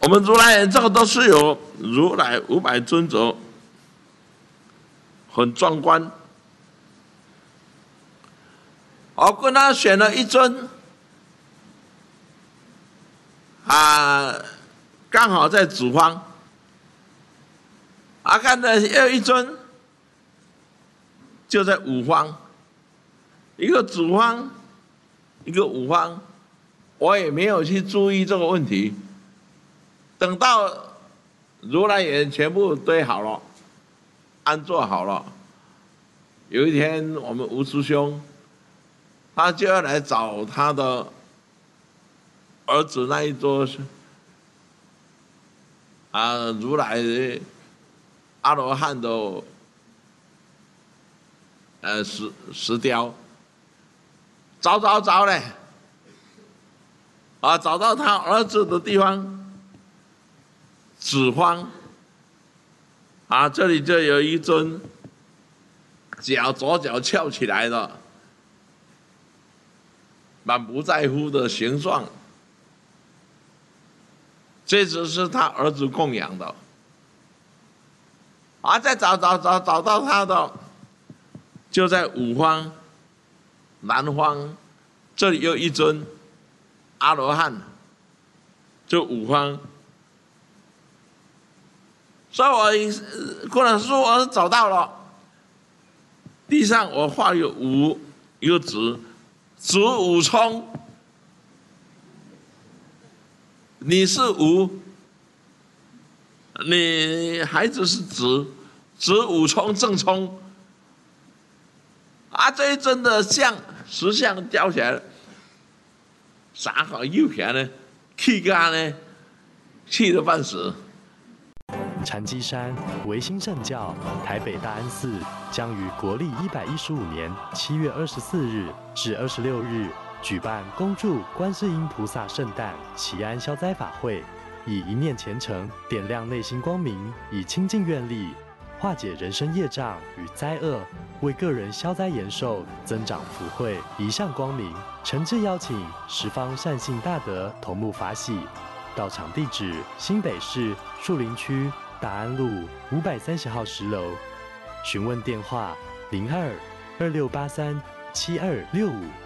我们如来这个都是有如来500尊者，很壮观。我跟他选了1尊，刚好在主方。看的又1尊，就在5方，一个主方，一个5方，我也没有去注意这个问题。等到如来也全部堆好了，安坐好了，有一天我们吴师兄，他就要来找他的儿子那一桌如来阿罗汉的石雕，找嘞，找到他儿子的地方，子方，这里就有1尊左脚翘起来的，满不在乎的形状，这只是他儿子供养的。再找到他的，就在5方南方，这里有1尊阿罗汉，就5方。所以我跟老师说，我找到了，地上我画有5，一个子5冲，你是5，你孩子是子5冲正冲，这一尊的石像雕起来，啥好右边呢？气干呢？气得半死。 禅机山维新正教台北大安寺将于国历115年7月24日至26日举办恭祝观世音菩萨圣诞祈安消灾法会，以一念虔诚点亮内心光明，以清净愿力化解人生业障与灾厄，为个人消灾延寿、增长福慧，一向光明。诚挚邀请十方善信大德同沐法喜。到场地址：新北市树林区大安路530号10楼。询问电话：02-2683-7265。